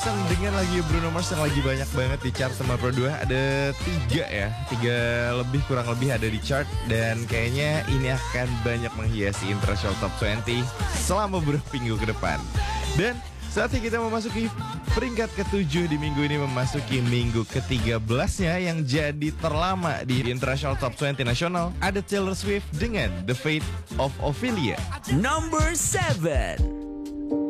Dengan lagi Bruno Mars yang lagi banyak banget di chart sama Pro 2. Ada 3 lebih kurang lebih ada di chart. Dan kayaknya ini akan banyak menghiasi International Top 20 selama beberapa minggu ke depan. Dan saatnya kita memasuki peringkat ke-7 di minggu ini, memasuki minggu ke-13-nya yang jadi terlama di International Top 20 nasional. Ada Taylor Swift dengan The Fate of Ophelia. Number 7.